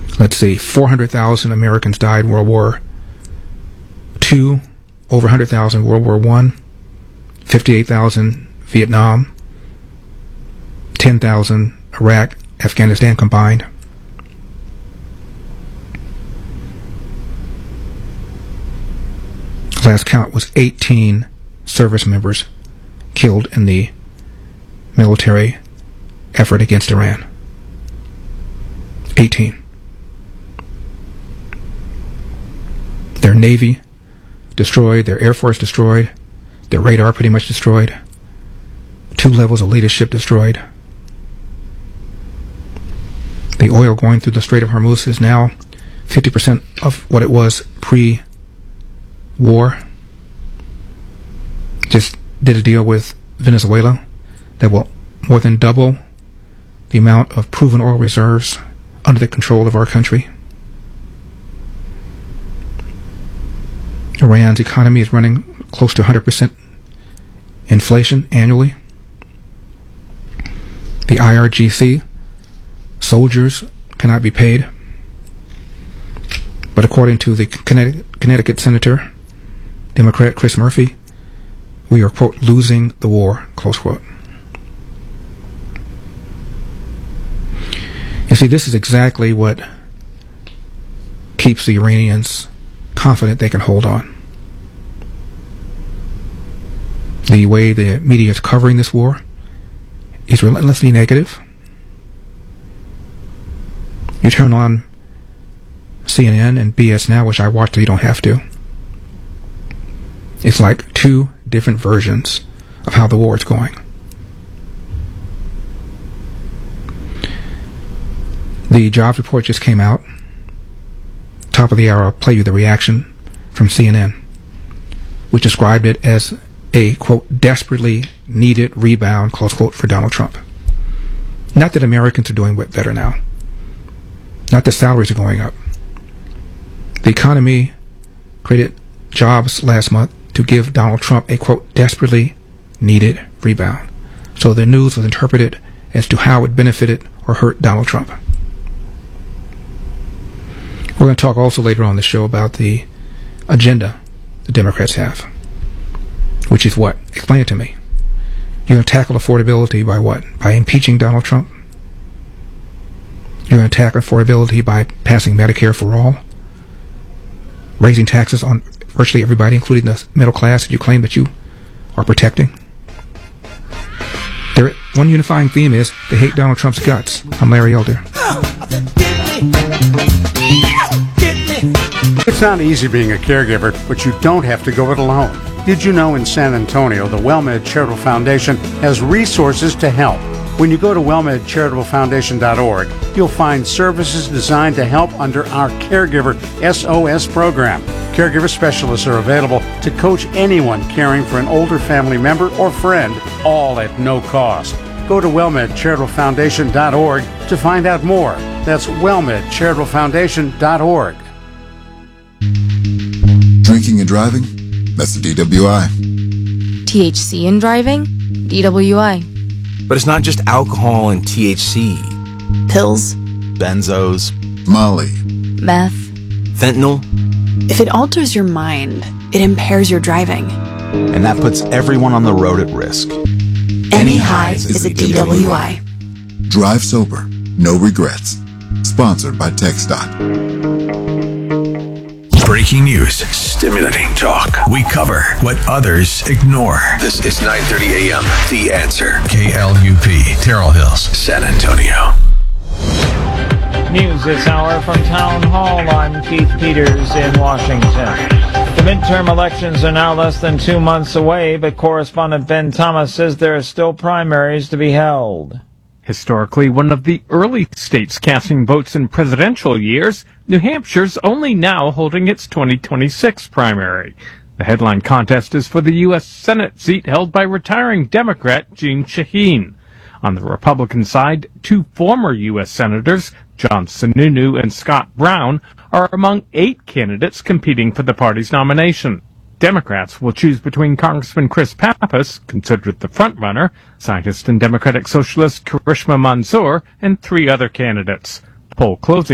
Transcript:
let's see, 400,000 Americans died in World War II, over 100,000 in World War I, 58,000 Vietnam, 10,000 Iraq, Afghanistan combined. Last count was 18 service members killed in the military effort against Iran. 18. Their Navy destroyed, their Air Force destroyed, their radar pretty much destroyed, 2 levels of leadership destroyed. The oil going through the Strait of Hormuz is now 50% of what it was pre-war. Just did a deal with Venezuela that will more than double the amount of proven oil reserves under the control of our country. Iran's economy is running close to 100% inflation annually. The IRGC, soldiers cannot be paid. But according to the Connecticut Senator, Democrat Chris Murphy, we are, quote, losing the war, close quote. You see, this is exactly what keeps the Iranians confident they can hold on. The way the media is covering this war is relentlessly negative. You turn on CNN and BS Now, which I watch so you don't have to. It's like 2 different versions of how the war is going. The jobs report just came out. Top of the hour, I'll play you the reaction from CNN, which described it as a, quote, desperately needed rebound, close quote, for Donald Trump. Not that Americans are doing better now. Not that salaries are going up. The economy created jobs last month to give Donald Trump a, quote, desperately needed rebound. So the news was interpreted as to how it benefited or hurt Donald Trump. We're going to talk also later on the show about the agenda the Democrats have, which is what? Explain it to me. You're going to tackle affordability by what? By impeaching Donald Trump? You're going to tackle affordability by passing Medicare for all? Raising taxes on virtually everybody, including the middle class that you claim that you are protecting? One unifying theme is they hate Donald Trump's guts. I'm Larry Elder. It's not easy being a caregiver, but you don't have to go it alone. Did you know in San Antonio, the WellMed Charitable Foundation has resources to help? When you go to wellmedcharitablefoundation.org, you'll find services designed to help under our Caregiver SOS program. Caregiver specialists are available to coach anyone caring for an older family member or friend, all at no cost. Go to wellmedcharitablefoundation.org to find out more. That's wellmedcharitablefoundation.org. Drinking and driving? That's the DWI. THC in driving? DWI. But it's not just alcohol and THC. Pills? Benzos. Molly. Meth? Fentanyl. If it alters your mind, it impairs your driving. And that puts everyone on the road at risk. Any high is a DWI. Drive sober. No regrets. Sponsored by TxDOT. Breaking news, stimulating talk. We cover what others ignore. This is 9:30 a.m. The Answer. KLUP, Terrell Hills, San Antonio. News this hour from Town Hall. I'm Keith Peters in Washington. The midterm elections are now less than 2 months away, but correspondent Ben Thomas says there are still primaries to be held. Historically one of the early states casting votes in presidential years, New Hampshire's only now holding its 2026 primary. The headline contest is for the U.S. Senate seat held by retiring Democrat Jeanne Shaheen. On the Republican side, 2 former U.S. Senators, John Sununu and Scott Brown, are among 8 candidates competing for the party's nomination. Democrats will choose between Congressman Chris Pappas, considered the frontrunner, scientist and Democratic Socialist Karishma Mansour, and 3 other candidates. Poll closing